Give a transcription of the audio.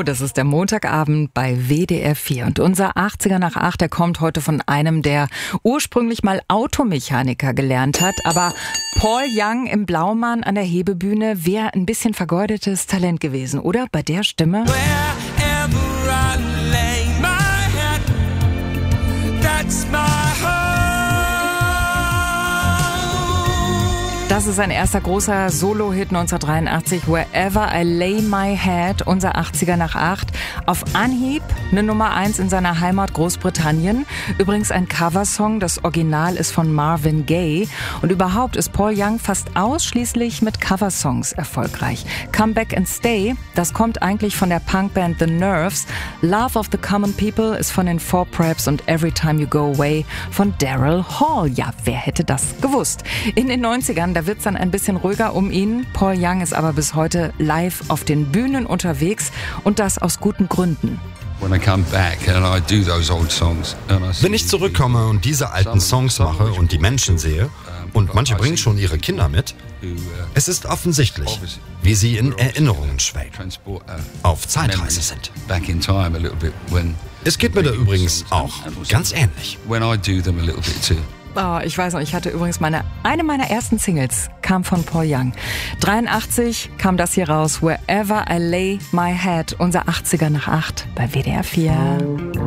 das ist der Montagabend bei WDR 4 und unser 80er nach 8, der kommt heute von einem, der ursprünglich mal Automechaniker gelernt hat, aber Paul Young im Blaumann an der Hebebühne wäre ein bisschen vergeudetes Talent gewesen, oder? Bei der Stimme. Das ist sein erster großer Solo-Hit 1983, Wherever I Lay My Head, unser 80er nach 8. Auf Anhieb eine Nummer 1 in seiner Heimat Großbritannien. Übrigens ein Coversong, das Original ist von Marvin Gaye. Und überhaupt ist Paul Young fast ausschließlich mit Coversongs erfolgreich. Come Back and Stay, das kommt eigentlich von der Punkband The Nerves. Love of the Common People ist von den Four Preps und Every Time You Go Away von Daryl Hall. Ja, wer hätte das gewusst? In den 90ern, da wird's dann ein bisschen ruhiger um ihn. Paul Young ist aber bis heute live auf den Bühnen unterwegs und das aus guten Gründen. Wenn ich zurückkomme und diese alten Songs mache und die Menschen sehe, und manche bringen schon ihre Kinder mit, es ist offensichtlich, wie sie in Erinnerungen schwelgen, auf Zeitreise sind. Es geht mir da übrigens auch ganz ähnlich. Oh, ich weiß noch, ich hatte übrigens eine meiner ersten Singles kam von Paul Young. 83 kam das hier raus, Wherever I Lay My Head, unser 80er nach 8 bei WDR 4.